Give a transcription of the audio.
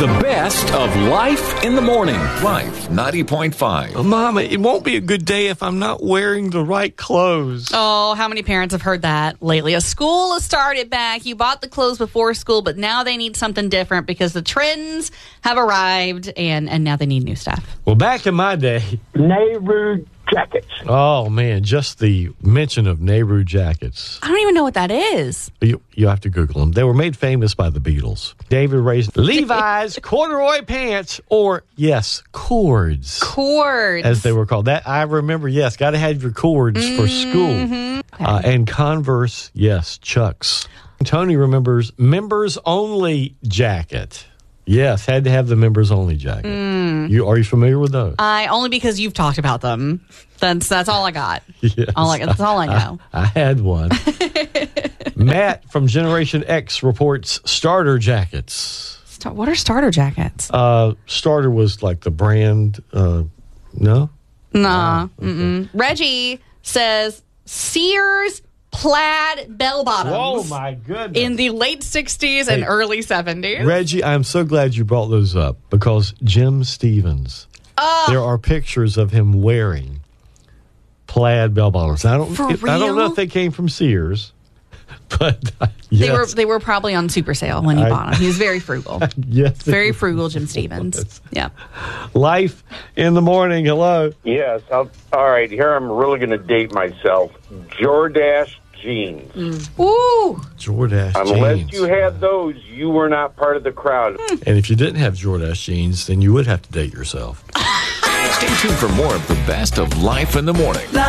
The best of Life in the Morning. Life 90.5. Mama, it won't be a good day if I'm not wearing the right clothes. Oh, how many parents have heard that lately? A school has started back. You bought the clothes before school, but now they need something different because the trends have arrived and now they need new stuff. Well, back in my day, Nehru jackets. oh man, just the mention of Nehru jackets. I don't even know what that is. You have to Google them. They were made famous by the Beatles. David raised Levi's corduroy pants, or yes, cords. Cords. As they were called. That I remember, yes, got to have your cords for school. Okay. And Converse, yes, Chucks. Tony remembers members only jacket. Yes, had to have the members only jacket. Are you familiar with those? Only because you've talked about them. That's all I got. Yes. That's all I know. I had one. Matt from Generation X reports starter jackets. What are starter jackets? Starter was like the brand. No? Nah. Okay. Reggie says Sears plaid bell bottoms. Oh, my goodness. In the late 60s and early 70s. Reggie, I'm so glad you brought those up because Jim Stevens, there are pictures of him wearing plaid bell bottoms. I don't know if they came from Sears, but yes. They were probably on super sale when he bought them. He was very frugal. Yes. Very frugal, Jim Stevens. Yeah. Life in the Morning. Hello. Yes. All right. Here I'm really going to date myself. Jordache jeans. Ooh. Jordache Unless jeans. you had those, you were not part of the crowd. And if you didn't have Jordache jeans, then you would have to date yourself. Stay tuned for more of the best of Life in the Morning.